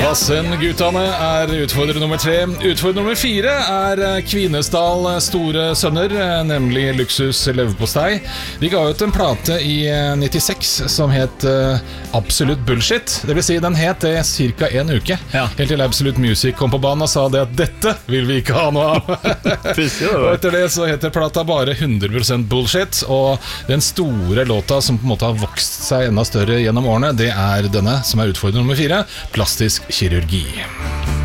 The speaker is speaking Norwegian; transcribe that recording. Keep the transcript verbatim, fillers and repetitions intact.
Vassen-guttene er utfordrer nummer tre. Utfordrer nummer fire er Kvinesdal store sønner, nemlig Luksus leverpostei. De ga ut en plate i nittiseks som het Absolute Bullshit. Det vil si, den het det cirka en uke. Ja. Helt til Absolute Music kom på banen og sa det at dette vil vi ikke ha noe av. Og etter det så heter plata bare hundre prosent Bullshit. Og den store låta som på en måte har vokst seg enda større gjennom årene, det er denne som er utfordrer nummer fire, Plastisk kirurgi.